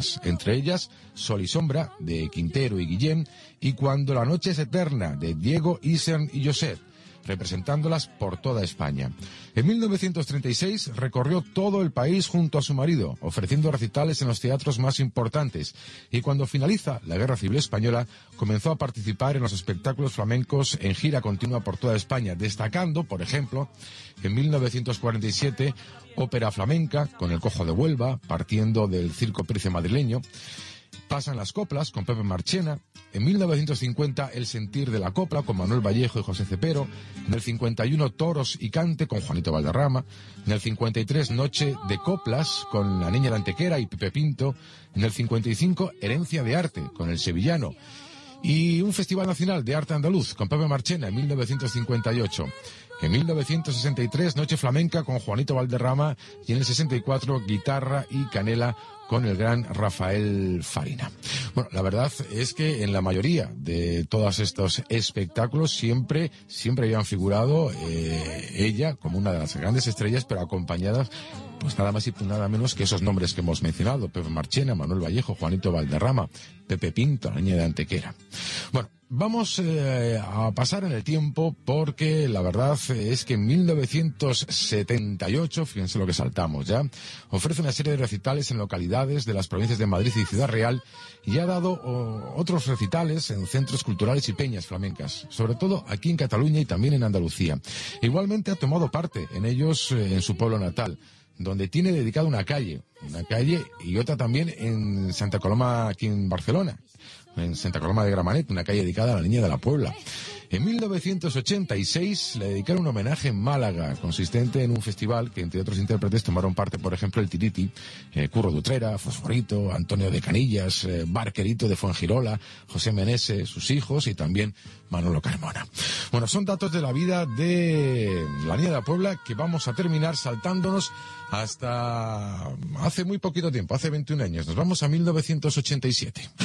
famosas, entre ellas Sol y Sombra, de Quintero y Guillén, y Cuando la noche es eterna, de Diego, Isern y Josep, representándolas por toda España. En 1936 recorrió todo el país junto a su marido, ofreciendo recitales en los teatros más importantes, y cuando finaliza la Guerra Civil Española, comenzó a participar en los espectáculos flamencos en gira continua por toda España, destacando, por ejemplo, en 1947, ópera flamenca con El Cojo de Huelva, partiendo del Circo Price madrileño. Pasan las coplas con Pepe Marchena. En 1950, El sentir de la copla con Manuel Vallejo y José Cepero. En el 51, Toros y cante con Juanito Valderrama. En el 53, Noche de coplas con La niña de Antequera y Pepe Pinto. En el 55, Herencia de arte con El sevillano. Y un Festival Nacional de Arte Andaluz con Pepe Marchena en 1958. En 1963, Noche Flamenca con Juanito Valderrama, y en el 64, Guitarra y Canela con el gran Rafael Farina. Bueno, la verdad es que en la mayoría de todos estos espectáculos siempre habían figurado ella como una de las grandes estrellas, pero acompañadas pues nada más y nada menos que esos nombres que hemos mencionado: Pepe Marchena, Manuel Vallejo, Juanito Valderrama, Pepe Pinto, La niña de Antequera. Bueno, vamos a pasar en el tiempo, porque la verdad es que en 1978, fíjense lo que saltamos ya, ofrece una serie de recitales en localidades de las provincias de Madrid y Ciudad Real, y ha dado otros recitales en centros culturales y peñas flamencas, sobre todo aquí en Cataluña y también en Andalucía. Igualmente ha tomado parte en ellos en su pueblo natal, donde tiene dedicada una calle y otra también en Santa Coloma, aquí en Barcelona, en Santa Coloma de Gramenet, una calle dedicada a la Niña de la Puebla. En 1986 le dedicaron un homenaje en Málaga, consistente en un festival que, entre otros intérpretes, tomaron parte, por ejemplo, el Tiriti, Curro de Utrera, Fosforito, Antonio de Canillas, Barquerito de Fuengirola, José Menese, sus hijos, y también Manolo Carmona. Bueno, son datos de la vida de la Niña de la Puebla que vamos a terminar saltándonos hasta hace muy poquito tiempo, hace 21 años. Nos vamos a 1987.